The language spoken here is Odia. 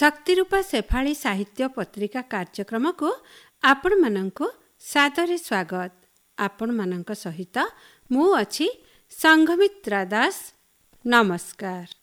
ଶକ୍ତିରୂପା ଶେଫାଳୀ ସାହିତ୍ୟ ପତ୍ରିକା କାର୍ଯ୍ୟକ୍ରମକୁ ଆପଣମାନଙ୍କୁ ସାଦରେ ସ୍ୱାଗତ। ଆପଣମାନଙ୍କ ସହିତ ମୁଁ ଅଛି ସଂଘମିତ୍ରା ଦାସ। ନମସ୍କାର।